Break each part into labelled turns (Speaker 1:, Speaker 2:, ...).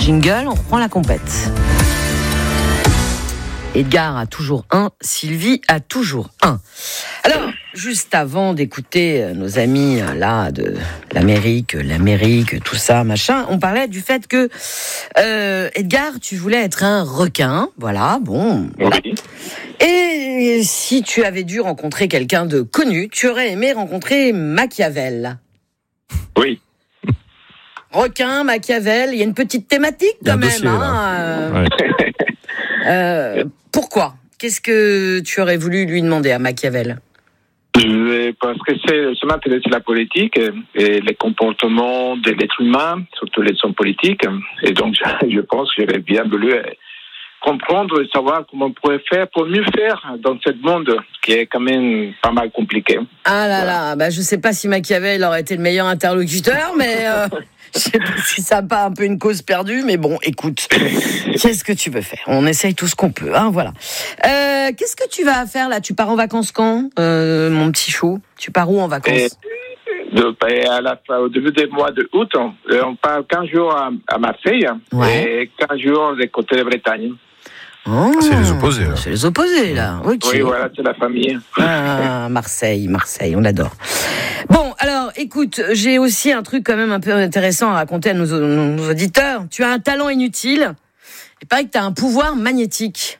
Speaker 1: jingle, on reprend la compète. Edgar a toujours 1, Sylvie a toujours 1. Alors, juste avant d'écouter nos amis là de l'Amérique, tout ça, machin, on parlait du fait que Edgar, tu voulais être un requin, voilà, bon.
Speaker 2: Oui.
Speaker 1: Et si tu avais dû rencontrer quelqu'un de connu, tu aurais aimé rencontrer Machiavel.
Speaker 2: Oui.
Speaker 1: Requin, Machiavel, il y a une petite thématique quand même.
Speaker 3: Dossier,
Speaker 1: Pourquoi ? Qu'est-ce que tu aurais voulu lui demander à Machiavel ?
Speaker 2: Parce que ça m'intéresse la politique et les comportements de l'être humain, surtout les hommes politiques. Et donc, je pense que j'aurais bien voulu comprendre et savoir comment on pourrait faire pour mieux faire dans ce monde qui est quand même pas mal compliqué.
Speaker 1: Ah là là, bah je sais pas si Machiavel aurait été le meilleur interlocuteur, mais je sais pas si ça n'a pas un peu une cause perdue, mais bon, écoute, qu'est-ce que tu veux faire ? On essaye tout ce qu'on peut, hein, voilà. Qu'est-ce que tu vas faire là ? Tu pars en vacances quand, mon petit chou ? Tu pars où en vacances ?
Speaker 2: Au début du mois d'août, on part 15 jours à Marseille et 15 jours des côtés de Bretagne.
Speaker 1: Oh,
Speaker 3: c'est les opposés. Là.
Speaker 1: C'est les opposés, là. Okay.
Speaker 2: Oui, voilà, c'est la famille.
Speaker 1: Ah, Marseille, on l'adore. Bon, alors, écoute, j'ai aussi un truc quand même un peu intéressant à raconter à nos auditeurs. Tu as un talent inutile. Il paraît que tu as un pouvoir magnétique.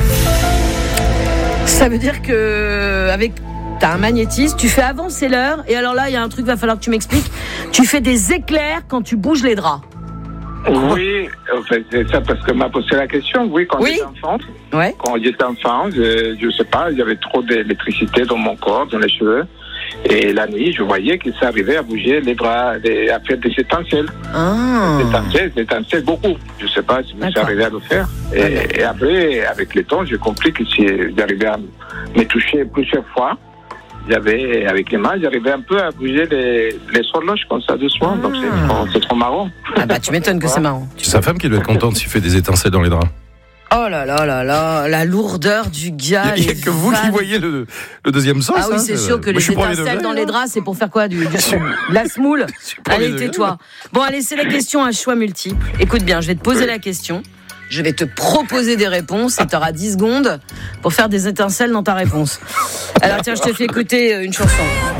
Speaker 1: Ça veut dire que t'as un magnétisme, tu fais avancer l'heure, et alors là, il y a un truc, va falloir que tu m'expliques. Tu fais des éclairs quand tu bouges les draps.
Speaker 2: Oui, en fait, c'est ça parce que m'a posé la question. Oui, quand j'étais enfant, je sais pas, il y avait trop d'électricité dans mon corps, dans les cheveux. Et la nuit, je voyais que ça arrivait à bouger les bras, à faire des étincelles.
Speaker 1: Ah.
Speaker 2: Des étincelles beaucoup. Je sais pas si ça arrivait à le faire. Et après, avec le temps, j'ai compris que si j'arrivais à me toucher plusieurs fois, avec les mains, j'arrivais un peu à bouger les horloges comme ça doucement. Donc c'est trop marrant.
Speaker 1: Ah bah tu m'étonnes que c'est marrant.
Speaker 3: C'est sa femme qui doit être contente s'il fait des étincelles dans les draps.
Speaker 1: Oh là là là là, la lourdeur du gars.
Speaker 3: Il n'y a que vous qui voyez le deuxième sens.
Speaker 1: Ah oui, c'est sûr que les étincelles dans les draps, c'est pour faire quoi ? De la semoule ? Allez, tais-toi. Bon, allez, c'est la question à choix multiple. Écoute bien, je vais te poser la question. Je vais te proposer des réponses et tu auras 10 secondes pour faire des étincelles dans ta réponse. Alors tiens, je te fais écouter une chanson.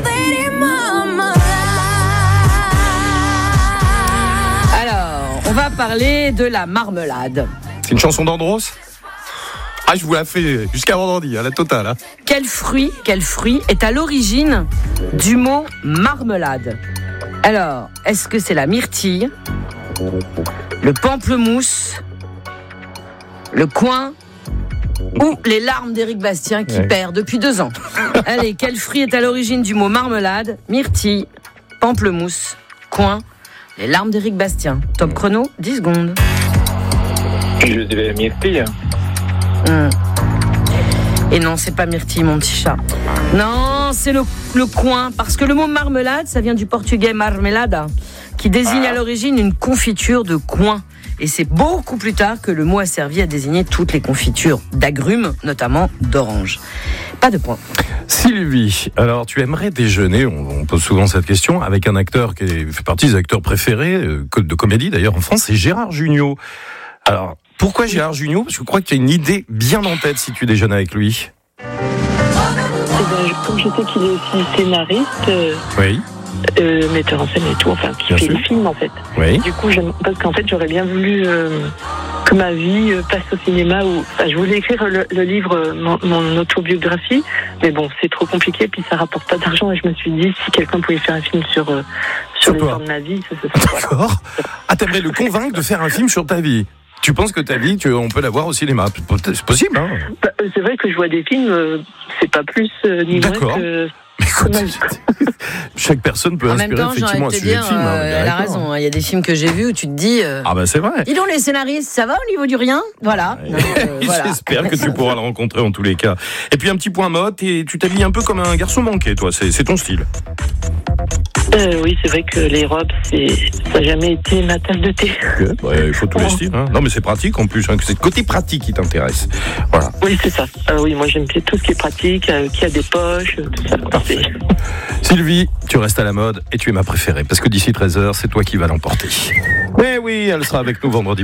Speaker 1: Alors, on va parler de la marmelade.
Speaker 3: C'est une chanson d'Andros ? Ah, je vous la fais jusqu'à vendredi, à la totale. Hein.
Speaker 1: Quel fruit est à l'origine du mot marmelade ? Alors, est-ce que c'est la myrtille, le pamplemousse, le coing ou les larmes d'Éric Bastien qui perd depuis 2 ans ? Allez, quel fruit est à l'origine du mot marmelade ? Myrtille, pamplemousse, coing, les larmes d'Éric Bastien. Top chrono, 10 secondes.
Speaker 2: Je dirais myrtille.
Speaker 1: Et non, c'est pas myrtille, mon petit chat. Non, c'est le coing. Parce que le mot marmelade, ça vient du portugais marmelada, qui désigne à l'origine une confiture de coing. Et c'est beaucoup plus tard que le mot a servi à désigner toutes les confitures d'agrumes, notamment d'oranges. Pas de point.
Speaker 3: Sylvie, alors tu aimerais déjeuner, on pose souvent cette question, avec un acteur qui fait partie des acteurs préférés, de comédie d'ailleurs en France, c'est Gérard Jugnot. Alors, pourquoi Gérard Jugnot ? Parce que je crois que tu as une idée bien en tête si tu déjeunes avec lui.
Speaker 4: Comme je sais qu'il est aussi scénariste,
Speaker 3: oui.
Speaker 4: metteur en scène et tout, enfin qui fait des films en fait.
Speaker 3: Oui.
Speaker 4: Du coup, parce qu'en fait, j'aurais bien voulu que ma vie passe au cinéma. Je voulais écrire le livre, mon autobiographie, mais bon, c'est trop compliqué, puis ça rapporte pas d'argent. Et je me suis dit, si quelqu'un pouvait faire un film sur l'histoire de ma vie, ça serait
Speaker 3: D'accord. Ah, t'aimerais le convaincre de faire un film sur ta vie ? Tu penses que ta vie, on peut la voir au cinéma ? C'est possible, hein ?
Speaker 4: C'est vrai que je vois des films, c'est pas plus ni moins que...
Speaker 3: Écoute, chaque personne peut inspirer effectivement un sujet de film.
Speaker 1: Elle a raison, il y a des films que j'ai vus où tu te dis...
Speaker 3: Ah bah c'est vrai.
Speaker 1: Dis donc les scénaristes, ça va au niveau du rien ? Voilà.
Speaker 3: Voilà. J'espère que tu pourras le rencontrer en tous les cas. Et puis un petit point mode, tu t'habilles un peu comme un garçon manqué, toi, c'est ton style.
Speaker 4: Oui, c'est vrai que les robes, ça n'a jamais été ma tasse de thé.
Speaker 3: Il faut tous les styles. Hein. Non, mais c'est pratique en plus. Hein, c'est le côté pratique qui t'intéresse. Voilà.
Speaker 4: Oui, c'est ça. Oui, moi j'aime bien tout ce qui est pratique, qui a des poches, tout ça.
Speaker 3: Parfait. Sylvie, tu restes à la mode et tu es ma préférée parce que d'ici 13h, c'est toi qui vas l'emporter. Mais oui, elle sera avec nous vendredi.